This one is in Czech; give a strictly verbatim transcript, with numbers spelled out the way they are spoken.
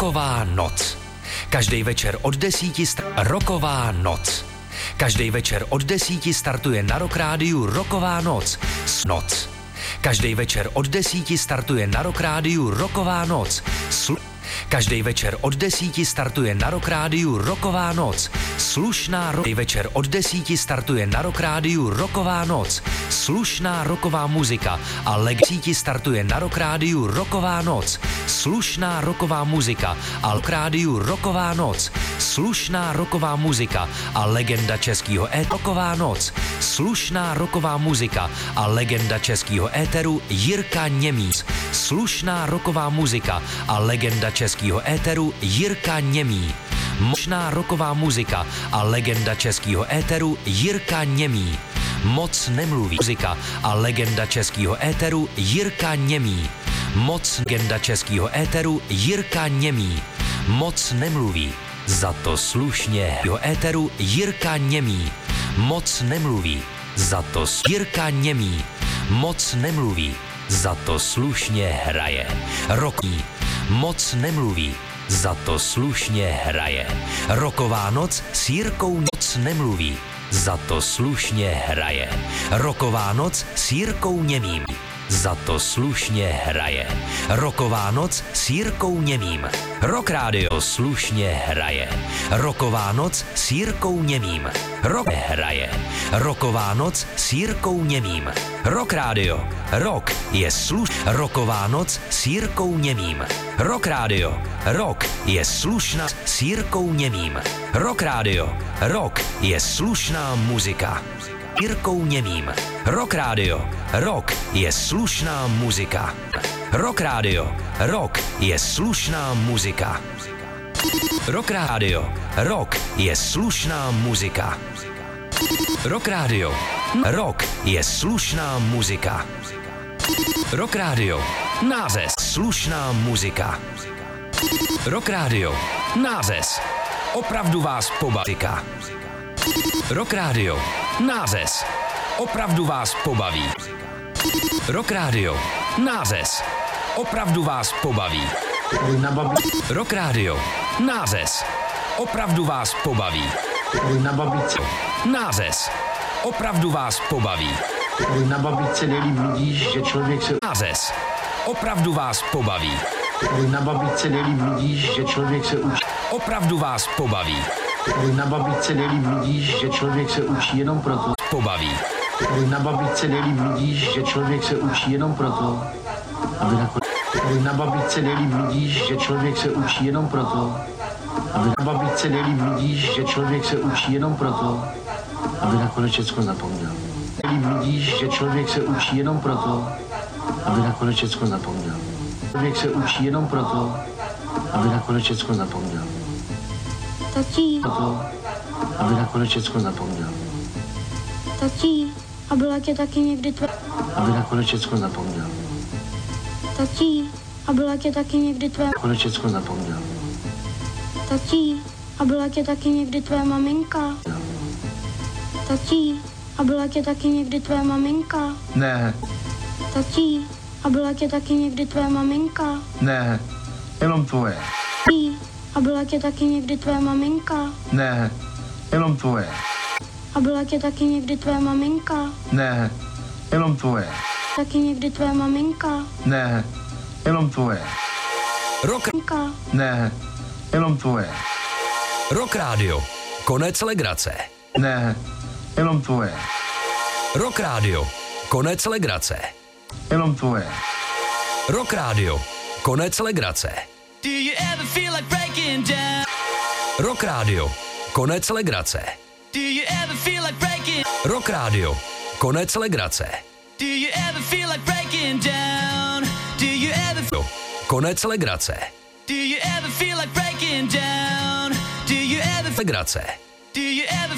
Roková noc. Každý večer od desíti st- Roková noc. Každý večer od desíti startuje na Rock Rádiu Roková noc. S noc. Každý večer od desíti startuje na Rock Rádiu Roková noc. Slu- Každý večer od desíti startuje na Rock Rádiu Roková noc. Slušná ro- večer od desíti startuje na Rock Rádiu Roková noc. Slušná roková muzika a legíti startuje na Rock Rádiu Roková noc. Slušná roková muzika a Rock Rádiu Roková noc. Slušná roková muzika a legenda českého éteru Roková noc. Slušná roková muzika a legenda českého éteru Jirka Němý. Slušná roková muzika a legenda českého éteru Jirka Němý. Močná roková muzika a legenda českého éteru Jirka Němý. Moc nemluví muzika a legenda českého éteru Jirka Němý. Moc legenda českého éteru Jirka Němý. Moc nemluví, za to slušně jeho éteru Jirka Němý. Moc nemluví, za to Jirka Němý. Moc nemluví, za to slušně hraje. Rokový. Moc nemluví, za to slušně hraje. Roková noc s Jirkou moc nemluví, za to slušně hraje. Roková noc s Jirkou Němým, za to slušně hraje. Roková noc s Jirkou Němým. Rock Rádio slušně hraje. Roková noc s Jirkou Němým. Rock hraje. Roková noc s Jirkou Němým. Rock Rádio. Rock je sluš. Roková noc s Jirkou Němým. Rock Rádio. Rock je slušná s Jirkou Němým. Rock Rádio. Rock je slušná muzika. Jirkou Němým. Rock Rádio. Rock je slušná muzika. Rock Rádio. Rock je slušná muzika. Rock Rádio. Rock je slušná muzika. Rock Rádio. Rock je slušná muzika. Rock Rádio. Nářez. Slušná muzika. Rock Rádio. Nářez. Opravdu vás pobaví. Rock Rádio. Nářez. Opravdu vás pobaví. Rock Rádio. Nářez. Opravdu vás pobaví. Rock Rádio. Nářez. Opravdu vás pobaví. Na babičce. Nářez. Opravdu vás pobaví. Na babičce nejlíp vidíš, že člověk se... Nářez. Opravdu vás pobaví. Na babičce nejlíp vidíš, že člověk se učí. Opravdu vás pobaví. Na babičce nejlíp vidíš, že člověk se učí jenom proto. Pobaví. Na babičce nejlíp vidíš, že člověk se učí jenom proto, aby nakonec... Na babičce nejlíp vidíš, že člověk se učí jenom proto, aby na babičce nejlíp vidíš, že člověk se učí jenom proto, aby nakonec všecko zapomněl. Nejlíp vidíš, že člověk se učí jenom proto, aby nakonec všecko zapomněl. Člověk se učí jenom proto, aby nakonec všecko zapomněl. Tatí. Proto, aby nakonec všecko zapomněl. Tatí, a byla tě taky někdy tvé... Aby nakonec všecko zapomněl. Tatí, a byla tě taky někdy tvé... Nakonec všecko zapomněl. Tatí, a byla tě taky někdy tvé maminka? Tatí, a byla tě taky někdy tvé maminka? Ne, Tatí, a byla tě taky někdy tvé maminka? ne, jenom tvoje. Tatí, a byla tě taky někdy tvé maminka? Ne, jenom tvoje. A byla tě taky někdy tvé maminka? Ne, jenom tvoje. Taky někdy tvé maminka? Ne, jenom tvoje. Rock, Maminka? Ne, jenom tvoje. Rock Rádio. Konec legrace. Ne, jenom tvoje. Rock Rádio. Konec legrace. Jenom tvoje. Rock Rádio. Konec legrace. Do you ever feel like breaking down? Rock Rádio. Konec legrace. Do you ever feel like breaking? Rock Rádio. Konec legrace. Do you ever feel like breaking down? Do you ever Konec legrace. Do you ever feel like breaking down? Do you ever Legrace. Do you ever